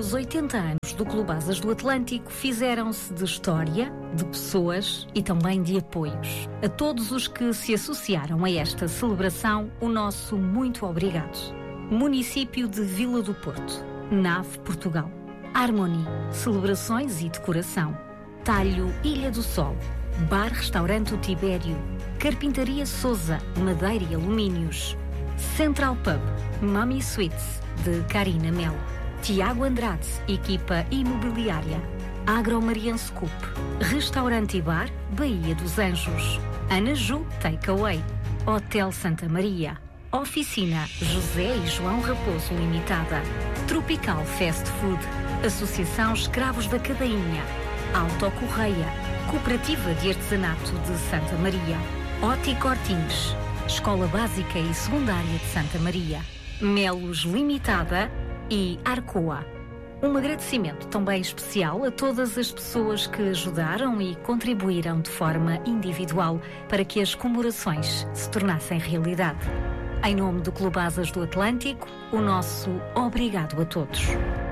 Os 80 anos do Clube Asas do Atlântico fizeram-se de história, de pessoas e também de apoios. A todos os que se associaram a esta celebração, o nosso muito obrigado. Município de Vila do Porto, Nave, Portugal. Harmony, celebrações e decoração. Talho, Ilha do Sol. Bar-restaurante O Tibério. Carpintaria Souza, madeira e alumínios. Central Pub, Mummy Suites, de Karina Melo. Tiago Andrade, equipa imobiliária. Agromariense Coop, restaurante e bar, Baía dos Anjos. Ana Ju Takeaway, Hotel Santa Maria. Oficina José e João Raposo Limitada. Tropical Fast Food, Associação Escravos da Cadainha. Autocorreia, Cooperativa de Artesanato de Santa Maria. Ótica Ortins, Escola Básica e Secundária de Santa Maria. Melos Limitada e Arcoa. Um agradecimento também especial a todas as pessoas que ajudaram e contribuíram de forma individual para que as comemorações se tornassem realidade. Em nome do Clube Asas do Atlântico, o nosso obrigado a todos.